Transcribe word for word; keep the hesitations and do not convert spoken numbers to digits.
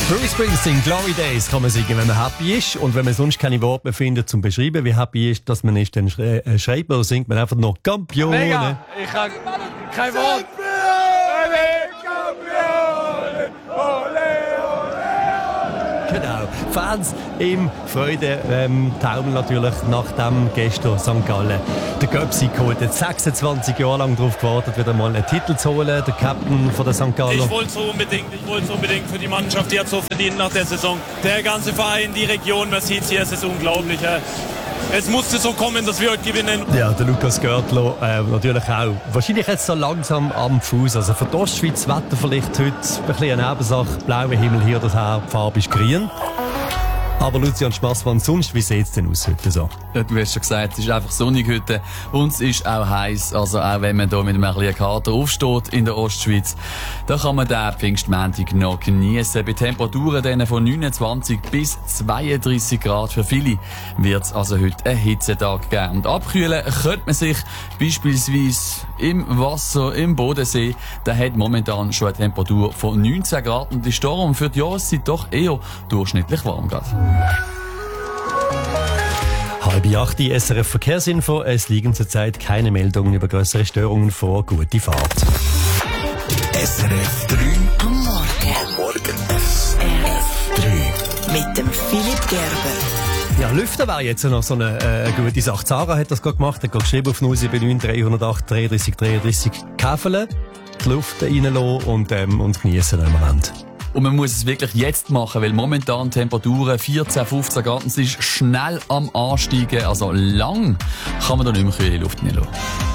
Bruce Springsteen, Glory Days kann man sagen, wenn man happy ist. Und wenn man sonst keine Worte mehr findet, zum beschreiben, wie happy ist, dass man ist, dann schrei- äh, schreibt man und singt man einfach noch Campione. Mega! Ich habe kein Wort. Genau. Fans im Freude ähm, taumeln natürlich nach dem gestern Sankt Gallen den Göpsi geholt. Hat sechsundzwanzig Jahre lang darauf gewartet, wieder mal einen Titel zu holen. Der Captain von der Sankt Gallen. Ich wollte es unbedingt, ich wollte es unbedingt für die Mannschaft, die hat so verdient nach der Saison. Der ganze Verein, die Region, man sieht hier, es ist unglaublich. Es musste so kommen, dass wir heute gewinnen. Ja, der Lukas Görtler äh, natürlich auch. Wahrscheinlich jetzt so langsam am Fuß. Also für die Ostschweiz Wetter vielleicht heute ein bisschen eine Nebensache. Blauer Himmel hier, das die Farbe ist grün. Aber Lucian Spassmann, sonst, wie sieht es denn aus heute so? Ja, du hast schon gesagt, es ist einfach sonnig heute und es ist auch heiß. Also auch wenn man hier mit einem kleinen Kater aufsteht in der Ostschweiz, da kann man den Pfingstmontag noch geniessen. Bei Temperaturen dann von neunundzwanzig bis zweiunddreissig Grad. Für viele wird es also heute einen Hitzetag geben. Und abkühlen könnte man sich beispielsweise im Wasser, im Bodensee. Der hat momentan schon eine Temperatur von neunzehn Grad und ist darum für die Jahreszeit doch eher durchschnittlich warm gerade. Halb acht, S R F Verkehrsinfo. Es liegen zurzeit keine Meldungen über größere Störungen vor. Gute Fahrt. S R F drei am Morgen. Am Morgen. S R F drei. Mit dem Philipp Gerber. Ja, Lüften wäre jetzt noch so eine äh, gute Sache. Sarah hat das gerade gemacht, hat gerade geschrieben auf null sieben neun drei null acht dreiunddreißig dreiunddreißig Käfeln, die Luft reinlassen und, ähm, und geniessen im Moment. Und man muss es wirklich jetzt machen, weil momentan Temperaturen vierzehn, fünfzehn Grad, es ist schnell am Ansteigen. Also lang kann man da nicht mehr kühle Luft reinlassen.